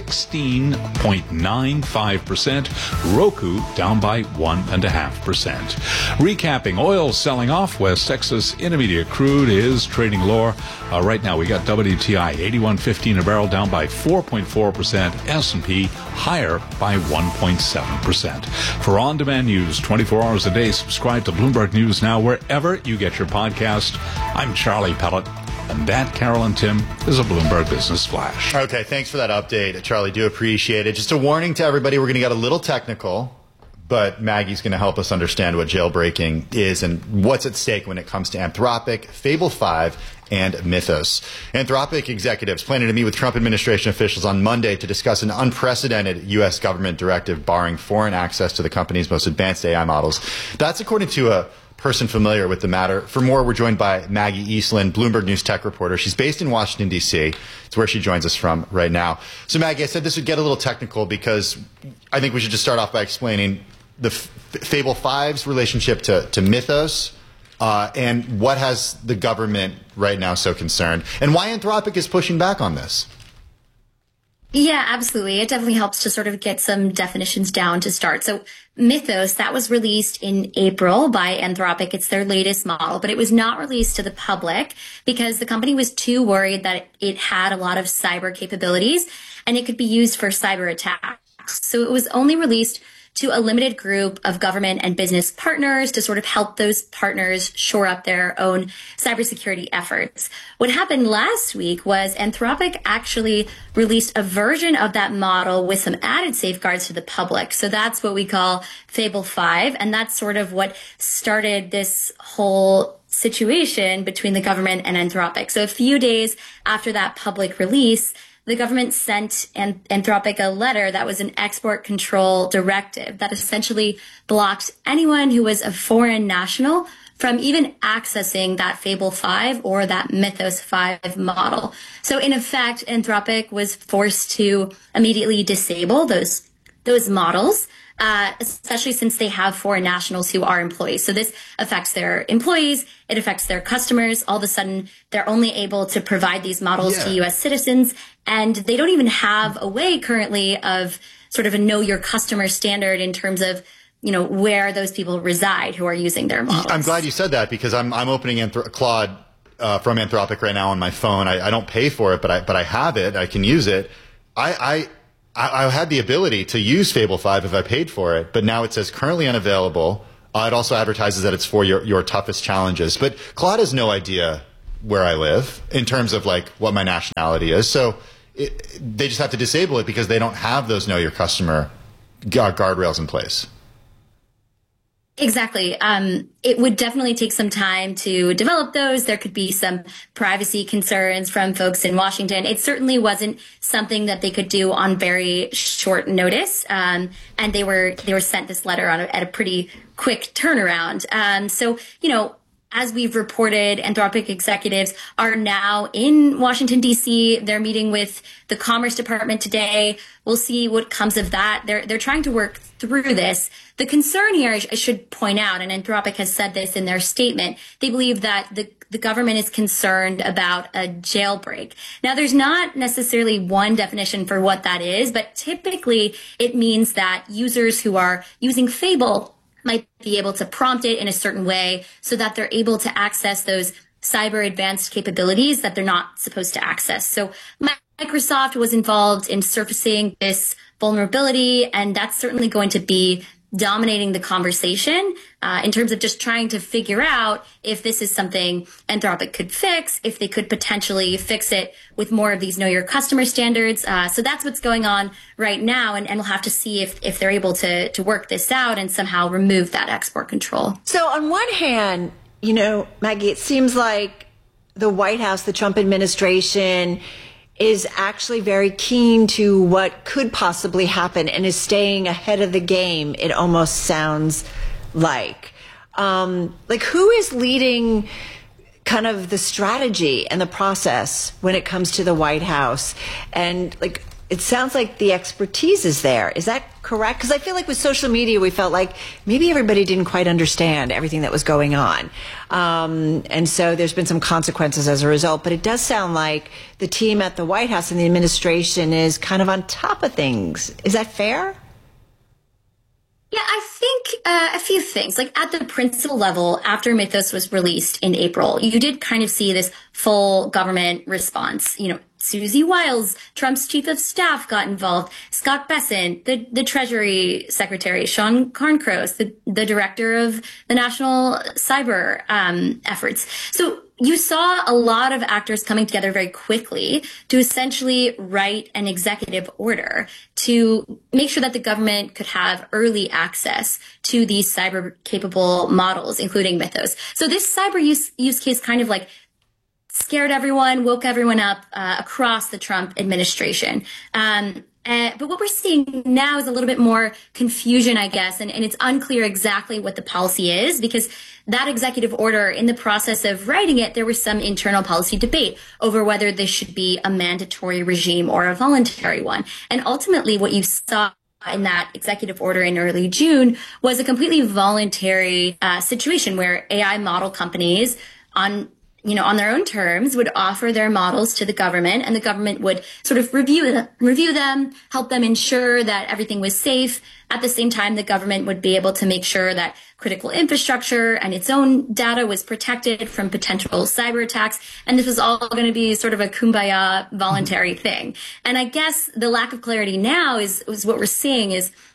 Speaker 7: 16.95%. Roku down by 1.5%. Recapping, oil selling off. West Texas Intermediate crude is trading lower. Right now we got WTI $81.15 a barrel, down by 4.4%. S&P higher by 1.7%. For on-demand news 24 hours a day, subscribe to Bloomberg News Now wherever you get your podcast. I'm Charlie Pellet. And that, Carol and Tim, is a Bloomberg Business Flash.
Speaker 3: Okay, thanks for that update, Charlie. Do appreciate it. Just a warning to everybody, we're going to get a little technical, but Maggie's going to help us understand what jailbreaking is and what's at stake when it comes to Anthropic, Fable 5, and Mythos. Anthropic executives planning to meet with Trump administration officials on Monday to discuss an unprecedented U.S. government directive barring foreign access to the company's most advanced AI models. That's according to a person familiar with the matter. For more, we're joined by Maggie Eastland, Bloomberg News tech reporter. She's based in Washington, D.C. It's where she joins us from right now. So, Maggie, I said this would get a little technical because I think we should just start off by explaining the Fable 5's relationship to Mythos and what has the government right now so concerned, and why Anthropic is pushing back on this.
Speaker 15: Yeah, absolutely. It definitely helps to sort of get some definitions down to start. So Mythos, that was released in April by Anthropic. It's their latest model, but it was not released to the public because the company was too worried that it had a lot of cyber capabilities and it could be used for cyber attacks. So it was only released to a limited group of government and business partners to sort of help those partners shore up their own cybersecurity efforts. What happened last week was Anthropic actually released a version of that model with some added safeguards to the public. So that's what we call Fable 5, and that's sort of what started this whole situation between the government and Anthropic. So a few days after that public release, the government sent Anthropic a letter that was an export control directive that essentially blocked anyone who was a foreign national from even accessing that Fable 5 or that Mythos 5 model. So in effect, Anthropic was forced to immediately disable those models, especially since they have foreign nationals who are employees. So this affects their employees. It affects their customers. All of a sudden, they're only able to provide these models to U.S. citizens, and they don't even have a way currently of sort of a know your customer standard in terms of, where those people reside who are using their models.
Speaker 3: I'm glad you said that, because I'm opening Claude from Anthropic right now on my phone. I don't pay for it, but I have it. I can use it. I had the ability to use Fable 5 if I paid for it, but now it says currently unavailable. It also advertises that it's for your toughest challenges. But Claude has no idea where I live in terms of like what my nationality is. So they just have to disable it because they don't have those know your customer guardrails in place.
Speaker 15: Exactly. It would definitely take some time to develop those. There could be some privacy concerns from folks in Washington. It certainly wasn't something that they could do on very short notice. And they were sent this letter at a pretty quick turnaround. So, as we've reported, Anthropic executives are now in Washington, D.C. They're meeting with the Commerce Department today. We'll see what comes of that. They're trying to work through this. The concern here, I should point out, and Anthropic has said this in their statement, they believe that the government is concerned about a jailbreak. Now, there's not necessarily one definition for what that is, but typically it means that users who are using Fable might be able to prompt it in a certain way so that they're able to access those cyber advanced capabilities that they're not supposed to access. So Microsoft was involved in surfacing this vulnerability, and that's certainly going to be dominating the conversation in terms of just trying to figure out if this is something Anthropic could fix, if they could potentially fix it with more of these know your customer standards. So that's what's going on right now, and we'll have to see if they're able to work this out and somehow remove that export control.
Speaker 2: So on one hand, Maggie, it seems like the White House, the Trump administration, is actually very keen to what could possibly happen and is staying ahead of the game, it almost sounds like. Who is leading kind of the strategy and the process when it comes to the White House? And it sounds like the expertise is there. Is that correct? Because I feel like with social media, we felt like maybe everybody didn't quite understand everything that was going on. And so there's been some consequences as a result. But it does sound like the team at the White House and the administration is kind of on top of things. Is that fair?
Speaker 15: Yeah, I think a few things. At the principal level, after Mythos was released in April, you did kind of see this full government response. Susie Wiles, Trump's chief of staff, got involved. Scott Bessent, the Treasury Secretary, Sean Carncross, the director of the National Cyber efforts. So you saw a lot of actors coming together very quickly to essentially write an executive order to make sure that the government could have early access to these cyber-capable models, including Mythos. So this cyber use case kind of scared everyone, woke everyone up across the Trump administration. But what we're seeing now is a little bit more confusion, I guess, and it's unclear exactly what the policy is, because that executive order, in the process of writing it, there was some internal policy debate over whether this should be a mandatory regime or a voluntary one. And ultimately, what you saw in that executive order in early June was a completely voluntary situation where AI model companies on their own terms would offer their models to the government, and the government would sort of review them, help them ensure that everything was safe. At the same time, the government would be able to make sure that critical infrastructure and its own data was protected from potential cyber attacks. And this was all going to be sort of a kumbaya voluntary thing. And I guess the lack of clarity now is what we're seeing is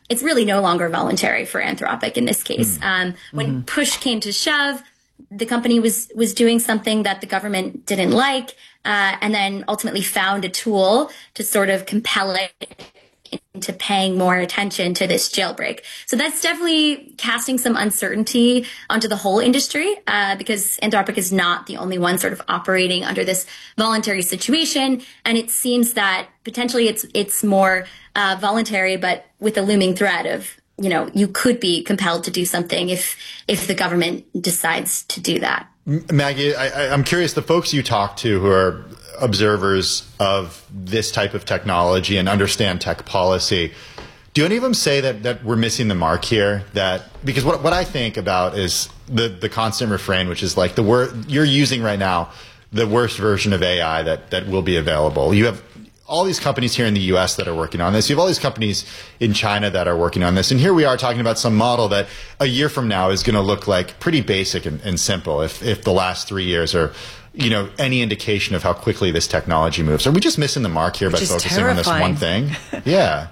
Speaker 15: it's really no longer voluntary for Anthropic in this case. When push came to shove, the company was doing something that the government didn't like, and then ultimately found a tool to sort of compel it into paying more attention to this jailbreak. So that's definitely casting some uncertainty onto the whole industry, because Anthropic is not the only one sort of operating under this voluntary situation. And it seems that potentially it's more voluntary, but with a looming threat of, you could be compelled to do something if the government decides to do that.
Speaker 3: Maggie, I'm curious, the folks you talk to who are observers of this type of technology and understand tech policy, do any of them say that we're missing the mark here? Because what I think about is the constant refrain, which is like the word you're using right now, the worst version of AI that will be available. You have all these companies here in the US that are working on this. You have all these companies in China that are working on this. And here we are talking about some model that a year from now is going to look like pretty basic and simple if the last 3 years are, any indication of how quickly this technology moves. Are we just missing the mark here by focusing on this one thing? Yeah.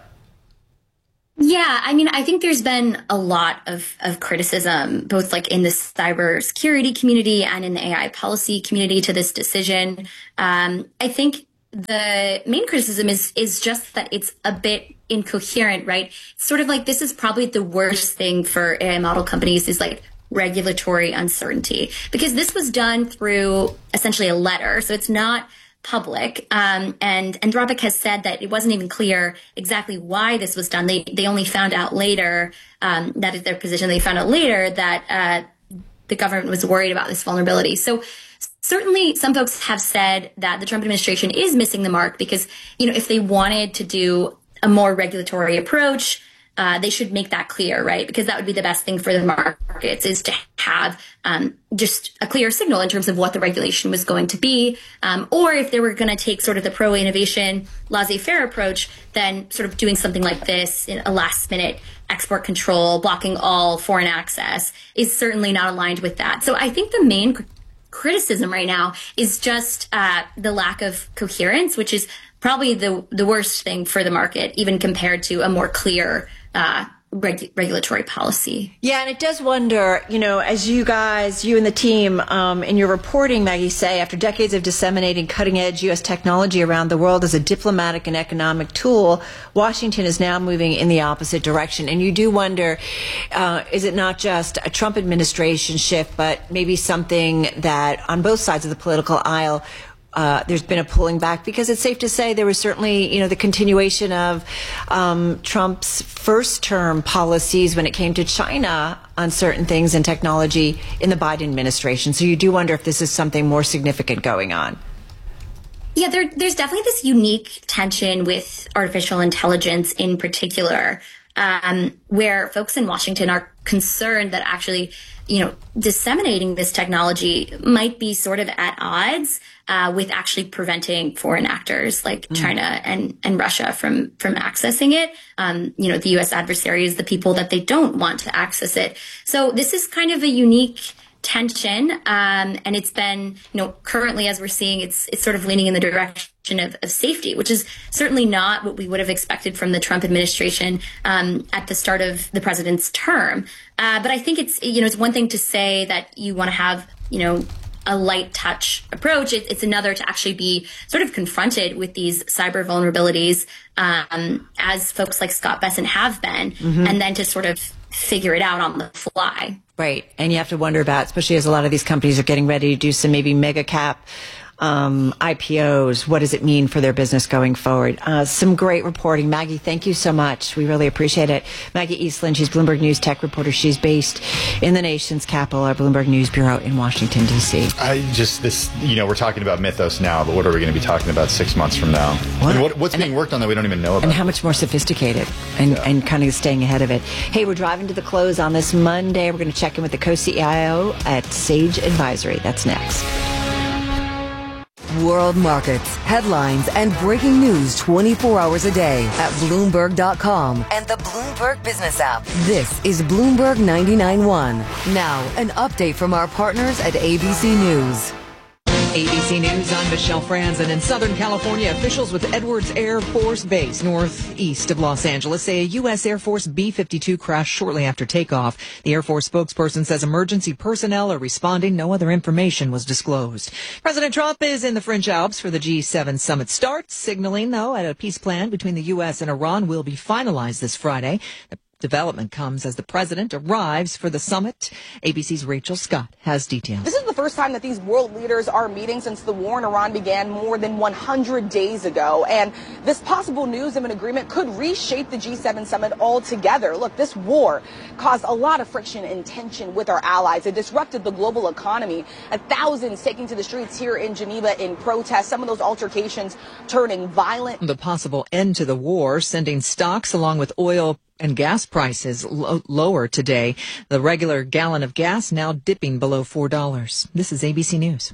Speaker 15: Yeah, I think there's been a lot of criticism, both like in the cybersecurity community and in the AI policy community to this decision. I think the main criticism is just that it's a bit incoherent, right? It's sort of like this is probably the worst thing for AI model companies is like regulatory uncertainty, because this was done through essentially a letter. So it's not public. And Anthropic has said that it wasn't even clear exactly why this was done. They only found out later, that is their position. They found out later that the government was worried about this vulnerability. So certainly some folks have said that the Trump administration is missing the mark because, if they wanted to do a more regulatory approach, they should make that clear, right? Because that would be the best thing for the markets, is to have just a clear signal in terms of what the regulation was going to be. Or if they were going to take sort of the pro-innovation, laissez-faire approach, then sort of doing something like this, in a last-minute export control, blocking all foreign access, is certainly not aligned with that. So I think the main criticism right now is just the lack of coherence, which is probably the worst thing for the market, even compared to a more clear regulatory policy.
Speaker 2: Yeah, and it does wonder, as you and the team in your reporting, Maggie, say, after decades of disseminating cutting-edge U.S. technology around the world as a diplomatic and economic tool, Washington is now moving in the opposite direction. And you do wonder, is it not just a Trump administration shift, but maybe something that on both sides of the political aisle there's been a pulling back? Because it's safe to say there was certainly, the continuation of Trump's first term policies when it came to China on certain things and technology in the Biden administration. So you do wonder if this is something more significant going on.
Speaker 15: Yeah, there's definitely this unique tension with artificial intelligence in particular, where folks in Washington are concerned that actually, disseminating this technology might be sort of at odds with actually preventing foreign actors like China and Russia from accessing it. The U.S. adversary is the people that they don't want to access it. So this is kind of a unique tension, and it's been, currently, as we're seeing, it's sort of leaning in the direction of safety, which is certainly not what we would have expected from the Trump administration at the start of the president's term. But I think it's one thing to say that you want to have, a light touch approach. It's another to actually be sort of confronted with these cyber vulnerabilities, as folks like Scott Bessent have been, and then to sort of figure it out on the fly.
Speaker 2: Right. And you have to wonder about, especially as a lot of these companies are getting ready to do some maybe mega cap IPOs, what does it mean for their business going forward? Some great reporting. Maggie, thank you so much. We really appreciate it. Maggie Eastland, she's Bloomberg News tech reporter. She's based in the nation's capital, our Bloomberg News Bureau in Washington, D.C.
Speaker 3: We're talking about Mythos now, but what are we going to be talking about 6 months from now? What's being worked on that we don't even know about?
Speaker 2: And how much more sophisticated and kind of staying ahead of it. Hey, we're driving to the close on this Monday. We're going to check in with the co-CIO at Sage Advisory. That's next.
Speaker 4: World markets, headlines, and breaking news 24 hours a day at Bloomberg.com and the Bloomberg Business app. This is Bloomberg 99.1. Now, an update from our partners at ABC News.
Speaker 22: ABC News, I'm Michelle Franzen. In Southern California, officials with Edwards Air Force Base, northeast of Los Angeles, say a U.S. Air Force B-52 crashed shortly after takeoff. The Air Force spokesperson says emergency personnel are responding. No other information was disclosed. President Trump is in the French Alps for the G7 summit start, signaling, though, that a peace plan between the U.S. and Iran will be finalized this Friday. The development comes as the president arrives for the summit. ABC's Rachel Scott has details.
Speaker 1: This is the first time that these world leaders are meeting since the war in Iran began more than 100 days ago. And this possible news of an agreement could reshape the G7 summit altogether. Look, this war caused a lot of friction and tension with our allies. It disrupted the global economy, and thousands taking to the streets here in Geneva in protest. Some of those altercations turning violent.
Speaker 22: The possible end to the war, sending stocks along with oil and gas prices lower today. The regular gallon of gas now dipping below $4. This is ABC News.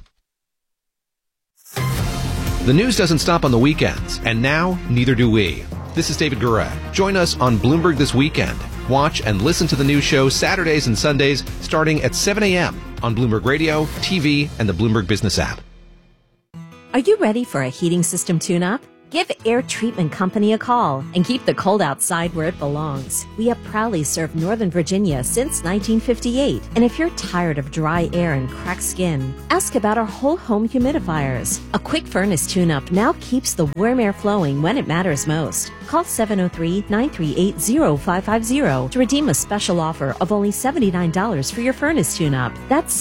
Speaker 17: The news doesn't stop on the weekends, and now neither do we. This is David Gura. Join us on Bloomberg This Weekend. Watch and listen to the news show Saturdays and Sundays starting at 7 a.m. on Bloomberg Radio, TV, and the Bloomberg Business app.
Speaker 18: Are you ready for a heating system tune-up? Give Air Treatment Company a call and keep the cold outside where it belongs. We have proudly served Northern Virginia since 1958. And if you're tired of dry air and cracked skin, ask about our whole home humidifiers. A quick furnace tune-up now keeps the warm air flowing when it matters most. Call 703-938-0550 to redeem a special offer of only $79 for your furnace tune-up. That's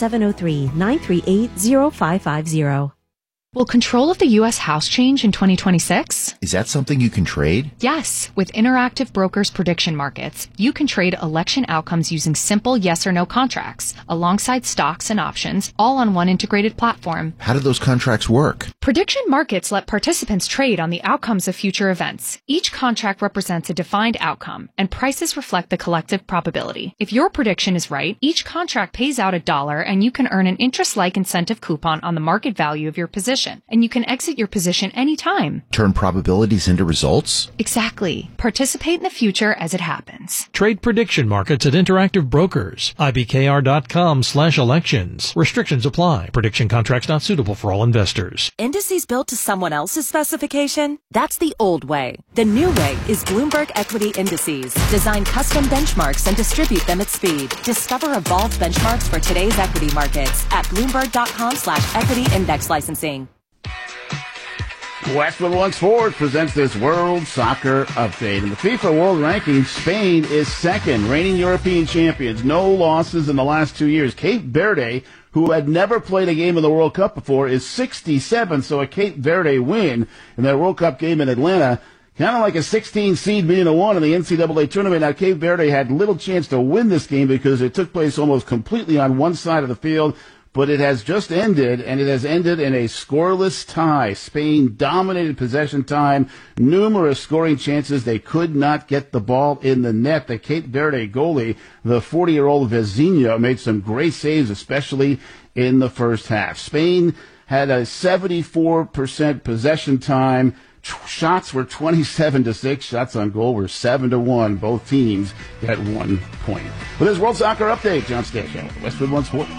Speaker 18: 703-938-0550.
Speaker 19: Will control of the U.S. House change in 2026?
Speaker 20: Is that something you can trade?
Speaker 19: Yes. With Interactive Brokers Prediction Markets, you can trade election outcomes using simple yes or no contracts, alongside stocks and options, all on one integrated platform.
Speaker 20: How do those contracts work?
Speaker 19: Prediction markets let participants trade on the outcomes of future events. Each contract represents a defined outcome, and prices reflect the collective probability. If your prediction is right, each contract pays out $1, and you can earn an interest-like incentive coupon on the market value of your position. And you can exit your position anytime.
Speaker 20: Turn probabilities into results?
Speaker 19: Exactly. Participate in the future as it happens.
Speaker 24: Trade prediction markets at Interactive Brokers. IBKR.com/elections. Restrictions apply. Prediction contracts not suitable for all investors.
Speaker 27: Indices built to someone else's specification? That's the old way. The new way is Bloomberg Equity Indices. Design custom benchmarks and distribute them at speed. Discover evolved benchmarks for today's equity markets at Bloomberg.com/equity index licensing.
Speaker 28: Westwood One Sports presents this World Soccer Update. In the FIFA World Rankings, Spain is second, reigning European champions. No losses in the last 2 years. Cape Verde, who had never played a game in the World Cup before, is 67, so a Cape Verde win in that World Cup game in Atlanta. Kind of like a 16 seed being a 1 in the NCAA tournament. Now, Cape Verde had little chance to win this game because it took place almost completely on one side of the field. But it has just ended, and it has ended in a scoreless tie. Spain dominated possession time, numerous scoring chances. They could not get the ball in the net. The Cape Verde goalie, the 40-year-old Vezinha, made some great saves, especially in the first half. Spain had a 74% possession time. Shots were 27-6. Shots on goal were 7-1. Both teams got 1 point. With this World Soccer Update, John Stashow, Westwood One Sports.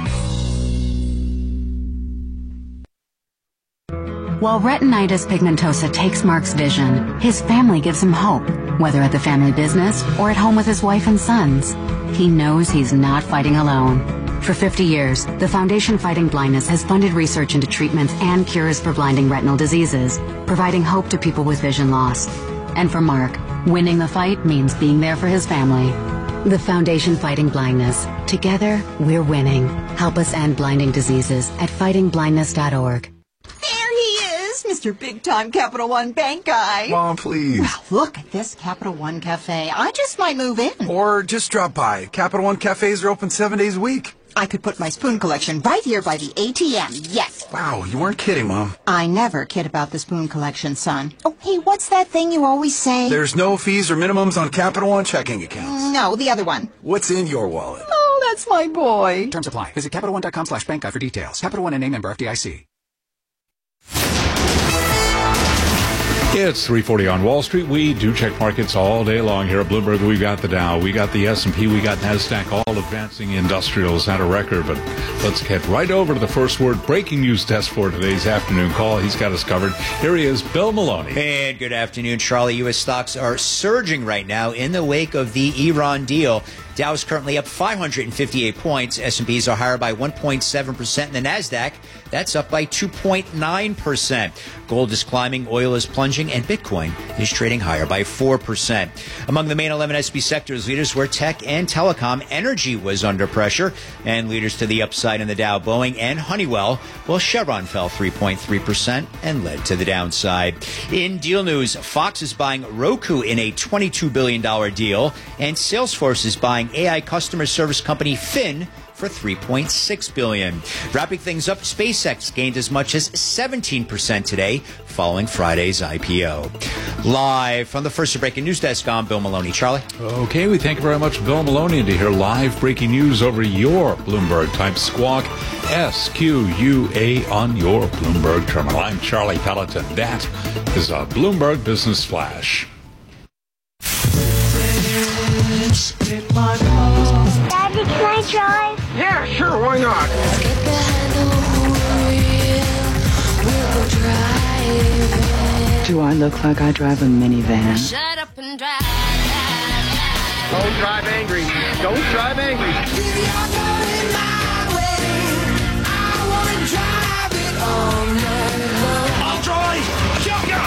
Speaker 29: While retinitis pigmentosa takes Mark's vision, his family gives him hope, whether at the family business or at home with his wife and sons. He knows he's not fighting alone. For 50 years, the Foundation Fighting Blindness has funded research into treatments and cures for blinding retinal diseases, providing hope to people with vision loss. And for Mark, winning the fight means being there for his family. The Foundation Fighting Blindness. Together, we're winning. Help us end blinding diseases at fightingblindness.org.
Speaker 30: Mr. Big Time Capital One Bank guy.
Speaker 31: Mom, please.
Speaker 30: Well, look at this Capital One Cafe. I just might move in.
Speaker 31: Or just drop by. Capital One Cafes are open 7 days a week.
Speaker 30: I could put my spoon collection right here by the ATM. Yes.
Speaker 31: Wow, you weren't kidding, Mom.
Speaker 30: I never kid about the spoon collection, son. Oh, hey, what's that thing you always say?
Speaker 31: There's no fees or minimums on Capital One checking accounts.
Speaker 30: No, the other one.
Speaker 31: What's in your wallet?
Speaker 30: Oh, that's my boy.
Speaker 11: Terms apply. Visit CapitalOne.com/bank guide for details. Capital One and name member FDIC.
Speaker 7: It's 3:40 on Wall Street. We do check markets all day long here at Bloomberg. We got the Dow, we got the S&P, we got NASDAQ, all advancing. Industrials at a record. But let's get right over to the first word breaking news desk for today's afternoon call. He's got us covered. Here he is, Bill Maloney.
Speaker 5: And good afternoon, Charlie. U.S. stocks are surging right now in the wake of the Iran deal. Dow is currently up 558 points. S&Ps are higher by 1.7%. And the NASDAQ, that's up by 2.9%. Gold is climbing, oil is plunging, and Bitcoin is trading higher by 4%. Among the main 11 S&P sectors, leaders were tech and telecom. Energy was under pressure, and leaders to the upside in the Dow, Boeing and Honeywell, while Chevron fell 3.3% and led to the downside. In deal news, Fox is buying Roku in a $22 billion deal, and Salesforce is buying AI customer service company Fin for $3.6 billion. Wrapping things up, SpaceX gained as much as 17% today following Friday's IPO. Live from the First Breaking News Desk, I'm Bill Maloney. Charlie?
Speaker 7: Okay, we thank you very much, Bill Maloney, and to hear live breaking news over your Bloomberg type squawk, SQUA on your Bloomberg terminal. I'm Charlie Pelleton. That is a Bloomberg Business Flash.
Speaker 6: Daddy, can I drive?
Speaker 8: Yeah, sure, why not?
Speaker 6: Get behind the wheel, we'll drive.
Speaker 9: Do I look like I drive a minivan?
Speaker 6: Shut up and drive.
Speaker 8: Don't drive angry. Don't drive angry. I'll drive.